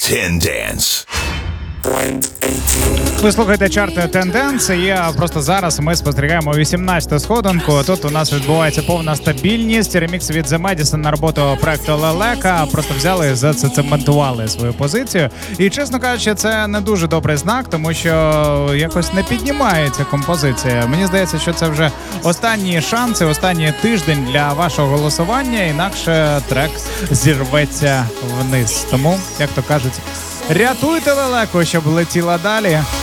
Tendance. Ви слухаєте чарти Тенденс, і просто зараз ми спостерігаємо 18-ту сходинку. Тут у нас відбувається повна стабільність. Ремікс від The Madison на роботу проекту Лелека. Просто взяли, зацементували свою позицію. І, чесно кажучи, це не дуже добрий знак, тому що якось не піднімається композиція. Мені здається, що це вже останні шанси, останній тиждень для вашого голосування, інакше трек зірветься вниз. Тому, як то кажуть, рятуйте Лелеку, щоб летіла далі.